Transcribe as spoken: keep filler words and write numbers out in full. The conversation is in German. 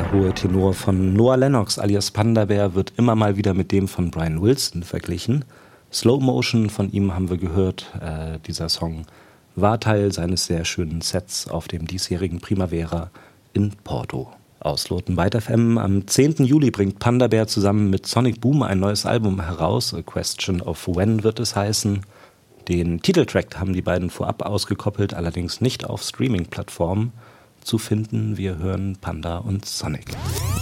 Der hohe Tenor von Noah Lennox alias Panda Bear wird immer mal wieder mit dem von Brian Wilson verglichen. Slow Motion von ihm haben wir gehört. Äh, dieser Song war Teil seines sehr schönen Sets auf dem diesjährigen Primavera in Porto. Aus Loten-Weiter F M. Am zehnten Juli bringt Panda Bear zusammen mit Sonic Boom ein neues Album heraus. A Question of When wird es heißen. Den Titeltrack haben die beiden vorab ausgekoppelt, allerdings nicht auf Streaming-Plattformen zu finden. Wir hören Panda und Sonic.